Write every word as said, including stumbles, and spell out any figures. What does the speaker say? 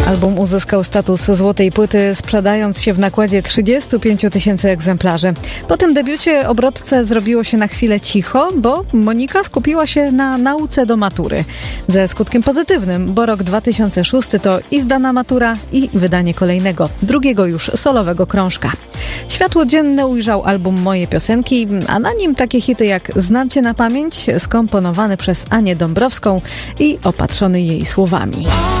Album uzyskał status złotej płyty, sprzedając się w nakładzie trzydzieści pięć tysięcy egzemplarzy. Po tym debiucie obrodce zrobiło się na chwilę cicho, bo Monika skupiła się na nauce do matury. Ze skutkiem pozytywnym, bo rok dwa tysiące szósty to i zdana matura, i wydanie kolejnego, drugiego już solowego krążka. Światło dzienne ujrzał album Moje piosenki, a na nim takie hity jak Znam Cię na pamięć, skomponowany przez Anię Dąbrowską i opatrzony jej słowami.